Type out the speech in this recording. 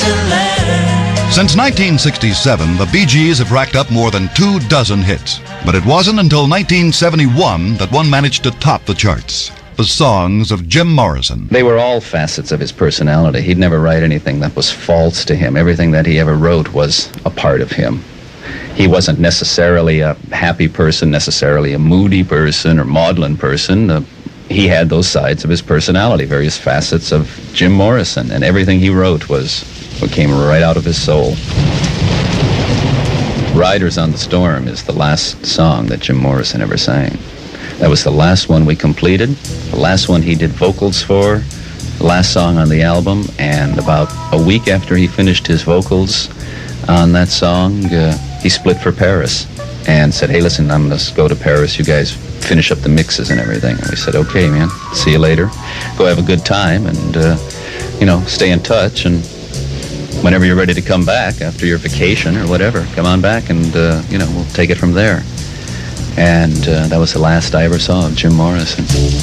Since 1967, the Bee Gees have racked up more than 24 hits. But it wasn't until 1971 that one managed to top the charts. The songs of Jim Morrison. They were all facets of his personality. He'd never write anything that was false to him. Everything that he ever wrote was a part of him. He wasn't necessarily a happy person, necessarily a moody person or maudlin person. He had those sides of his personality, various facets of Jim Morrison, and everything he wrote was what came right out of his soul. Riders on the Storm is the last song that Jim Morrison ever sang. That was the last one we completed, the last one he did vocals for, the last song on the album, and about a week after he finished his vocals on that song, he split for Paris and said, hey, listen, I'm going to go to Paris. You guys finish up the mixes and everything. And we said, okay, man, see you later. Go have a good time and, stay in touch. And whenever you're ready to come back after your vacation or whatever, come on back and, we'll take it from there. And that was the last I ever saw of Jim Morrison.